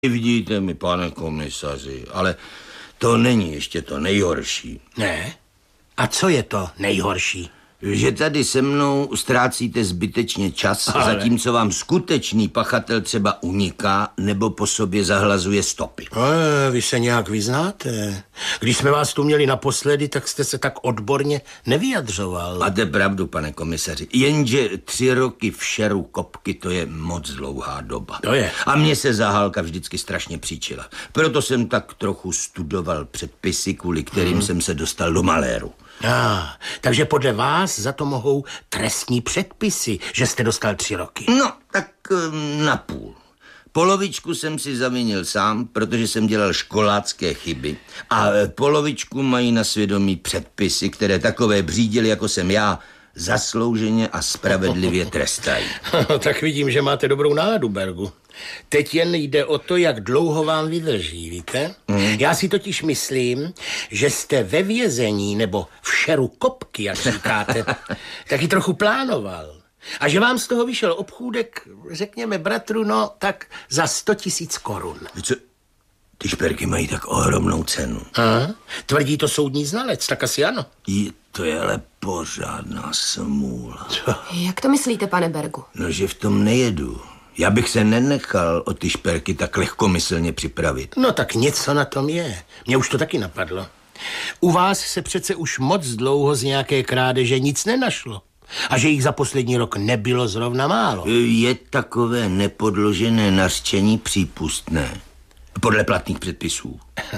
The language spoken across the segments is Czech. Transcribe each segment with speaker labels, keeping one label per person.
Speaker 1: Vidíte mi, pane komisaři, ale to není ještě to nejhorší.
Speaker 2: Ne? A co je to nejhorší?
Speaker 1: Že tady se mnou ztrácíte zbytečně čas, zatímco vám skutečný pachatel třeba uniká nebo po sobě zahlazuje stopy.
Speaker 2: Vy se nějak vyznáte. Když jsme vás tu měli naposledy, tak jste se tak odborně nevyjadřoval.
Speaker 1: Máte pravdu, pane komisaři, jenže 3 roky v šeru kopky, to je moc dlouhá doba.
Speaker 2: To je.
Speaker 1: A mně se zahálka vždycky strašně příčila. Proto jsem tak trochu studoval předpisy, kvůli kterým jsem se dostal do maléru.
Speaker 2: Takže podle vás za to mohou trestní předpisy, že jste dostal 3 roky.
Speaker 1: No, tak napůl. Polovičku jsem si zavinil sám, protože jsem dělal školácké chyby. A polovičku mají na svědomí předpisy, které takové břídily, jako jsem já, zaslouženě a spravedlivě trestají.
Speaker 2: Tak vidím, že máte dobrou náladu, Bergu. Teď jen jde o to, jak dlouho vám vydrží, víte? Já si totiž myslím, že jste ve vězení nebo v šeru kopky, jak říkáte, taky trochu plánoval. A že vám z toho vyšel obchůdek, řekněme, bratru, no tak za 100 000 korun.
Speaker 1: Co? Ty šperky mají tak ohromnou cenu.
Speaker 2: Tvrdí to soudní znalec, tak asi ano.
Speaker 1: To je ale pořádná smůla.
Speaker 3: Jak to myslíte, pane Bergu?
Speaker 1: No, že v tom nejedu. Já bych se nenechal o ty šperky tak lehkomyslně připravit.
Speaker 2: No tak něco na tom je. Mně už to taky napadlo. U vás se přece už moc dlouho z nějaké krádeže nic nenašlo. A že jich za poslední rok nebylo zrovna málo.
Speaker 1: Je takové nepodložené nařčení přípustné. Podle platných předpisů.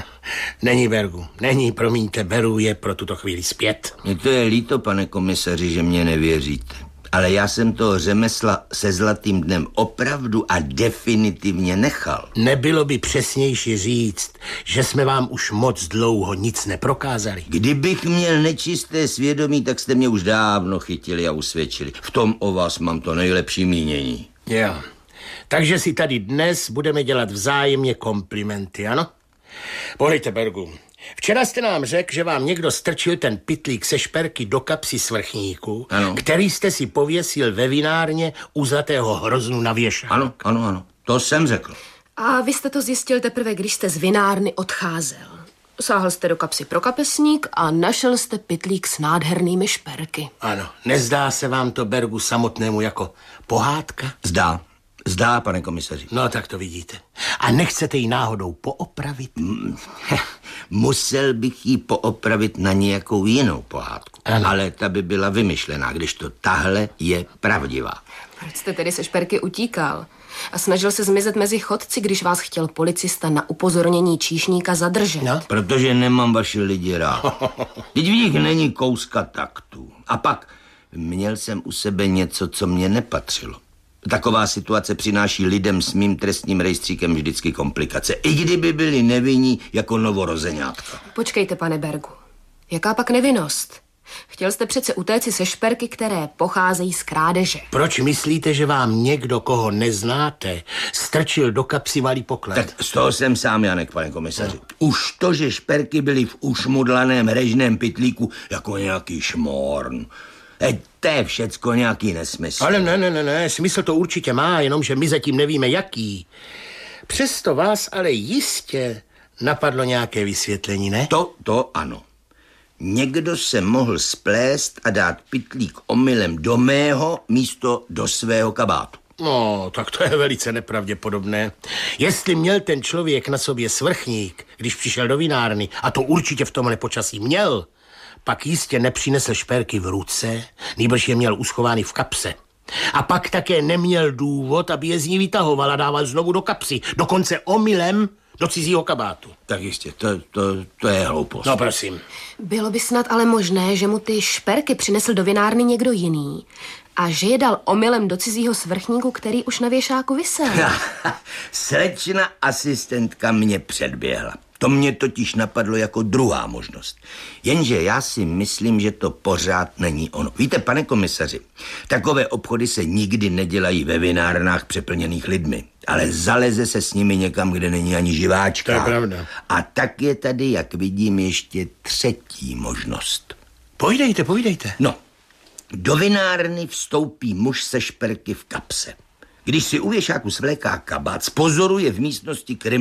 Speaker 2: Není, Bergu, není, promiňte, beru je pro tuto chvíli zpět.
Speaker 1: Mně to je líto, pane komisaři, že mě nevěříte. Ale já jsem toho řemesla se zlatým dnem opravdu a definitivně nechal.
Speaker 2: Nebylo by přesnější říct, že jsme vám už moc dlouho nic neprokázali.
Speaker 1: Kdybych měl nečisté svědomí, tak jste mě už dávno chytili a usvědčili. V tom o vás mám to nejlepší mínění.
Speaker 2: Jo. Takže si tady dnes budeme dělat vzájemně komplimenty, ano? Pohlejte, Bergu, včera jste nám řekl, že vám někdo strčil ten pytlík se šperky do kapsy svrchníku, který jste si pověsil ve vinárně u Zlatého hroznu na věšák.
Speaker 1: Ano, to jsem řekl.
Speaker 3: A vy jste to zjistil teprve, když jste z vinárny odcházel. Sáhl jste do kapsy pro kapesník a našel jste pytlík s nádhernými šperky.
Speaker 2: Ano, nezdá se vám to, Bergu, samotnému jako pohádka?
Speaker 1: Zdá, pane komisaři.
Speaker 2: No, tak to vidíte. A nechcete ji náhodou poopravit?
Speaker 1: Musel bych ji poopravit na nějakou jinou pohádku.
Speaker 2: Ano.
Speaker 1: Ale ta by byla vymyšlená, když to tahle je pravdivá.
Speaker 3: Proč jste tedy se šperky utíkal? A snažil se zmizet mezi chodci, když vás chtěl policista na upozornění číšníka zadržet.
Speaker 2: No?
Speaker 1: Protože nemám vaši lidi rád. Teď v nich není kouska taktu. A pak měl jsem u sebe něco, co mě nepatřilo. Taková situace přináší lidem s mým trestním rejstříkem vždycky komplikace. I kdyby byli nevinní jako novorozeňátka.
Speaker 3: Počkejte, pane Bergu. Jaká pak nevinnost? Chtěl jste přece utéci se šperky, které pocházejí z krádeže.
Speaker 2: Proč myslíte, že vám někdo, koho neznáte, strčil do kapsy malý poklad?
Speaker 1: Tak z toho jsem sám, Janek, pane komisaři. Už to, že šperky byly v ušmudlaném hrežném pytlíku jako nějaký šmorn. To je všecko nějaký nesmysl.
Speaker 2: Ale ne, smysl to určitě má, jenomže my zatím nevíme jaký. Přesto vás ale jistě napadlo nějaké vysvětlení, ne?
Speaker 1: To ano. Někdo se mohl splést a dát pytlík omylem do mého místo do svého kabátu.
Speaker 2: No, tak to je velice nepravděpodobné. Jestli měl ten člověk na sobě svrchník, když přišel do vinárny, a to určitě v tomhle počasí měl, pak jistě nepřinesl šperky v ruce, nýbrž je měl uschovány v kapse. A pak také neměl důvod, aby je z ní vytahoval a dával znovu do kapsy, dokonce omylem do cizího kabátu.
Speaker 1: Tak jistě, to je hloupost.
Speaker 2: No prosím.
Speaker 3: Bylo by snad ale možné, že mu ty šperky přinesl do vinárny někdo jiný a že je dal omylem do cizího svrchníku, který už na věšáku visel.
Speaker 1: Slečna asistentka mě předběhla. To mě totiž napadlo jako druhá možnost. Jenže já si myslím, že to pořád není ono. Víte, pane komisaři, takové obchody se nikdy nedělají ve vinárnách přeplněných lidmi, ale zaleze se s nimi někam, kde není ani živáčka.
Speaker 2: To je pravda.
Speaker 1: A tak je tady, jak vidím, ještě třetí možnost.
Speaker 2: Povídejte.
Speaker 1: No, do vinárny vstoupí muž se šperky v kapse. Když si u věšáku svléká kabát, pozoruje v místnosti